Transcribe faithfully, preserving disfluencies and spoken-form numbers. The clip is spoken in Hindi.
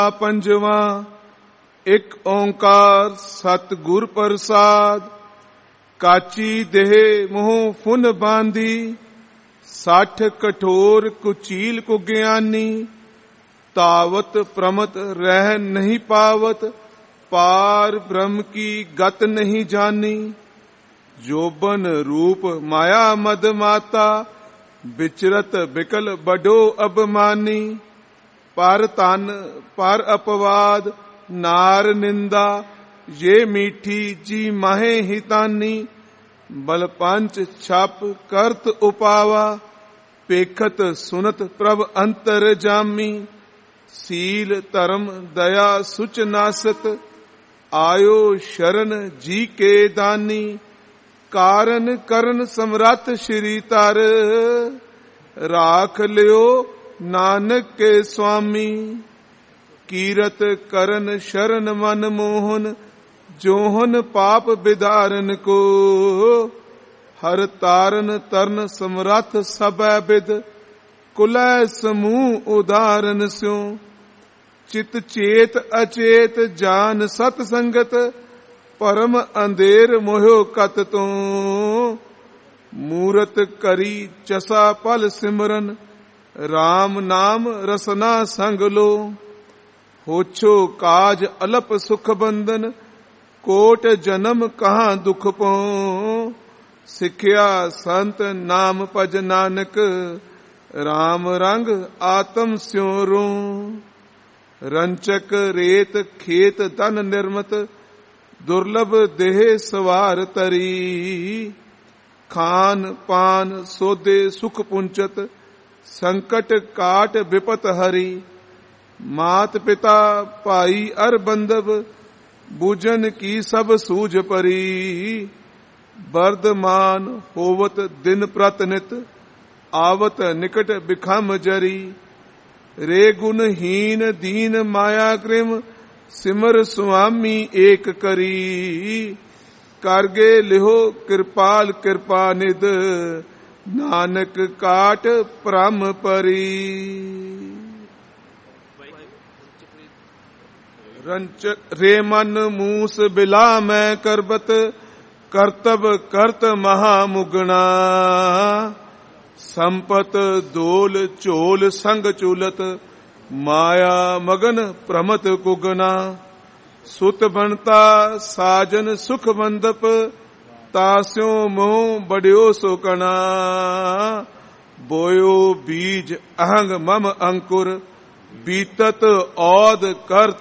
पंजवा। एक ओंकार सतगुर प्रसाद। काची देह मोह फुन बांधी, साठ कठोर कुचील को ज्ञानी। तावत प्रमत रह नहीं पावत, पार ब्रह्म की गत नहीं जानी। जोबन रूप माया मद माता, विचरत बिकल बडो अबमानी। पर तन पर अपवाद नार निंदा, ये मीठी जी माहे हितानी। बल पंच छप करत उपावा, पेखत सुनत प्रभ अंतर जामी। सील धर्म दया सुच नासत, आयो शरण जी के दानी। कारण करन समरथ श्री तर, राख लियो नानक के स्वामी। कीरत करन शरण मन मोहन, जोहन पाप विदारन को। हर तारन तरन समरथ सब विद, कुलय समूह उदाहरण स्यो। चित चेत अचेत जान सत संगत, परम अंधेर मोहो कत तो। मूरत करी चसा पल सिमरन, राम नाम रसना संग लो। होछो काज अलप सुख बंधन, कोट जन्म कहाँ दुख पो। सिखिया संत नाम पज नानक, राम रंग आत्म स्योरो। रंचक रेत खेत तन निर्मत, दुर्लभ देह सवार तरी। खान पान सोदे सुख पुंचत, संकट काट विपत हरी। मात पिता भाई अर बंधव, बूझन की सब सूझ परी। वर्धमान होवत दिन प्रतिनित, आवत निकट बिखम जरी। रे गुणहीन दीन माया कृम, सिमर स्वामी एक करी। करगे लिहो कृपाल कृपा निध, नानक काट परम परी। रंच रे मन मूस बिला मैं करबत, करतब करत महामुगना। संपत दोल चोल संग चूलत, माया मगन प्रमत कुगना। सुत बनता साजन सुख बंदप, तास्यो मोह बड्यो सोकना। बोयो बीज अहंग मम अंकुर, बीतत औद कर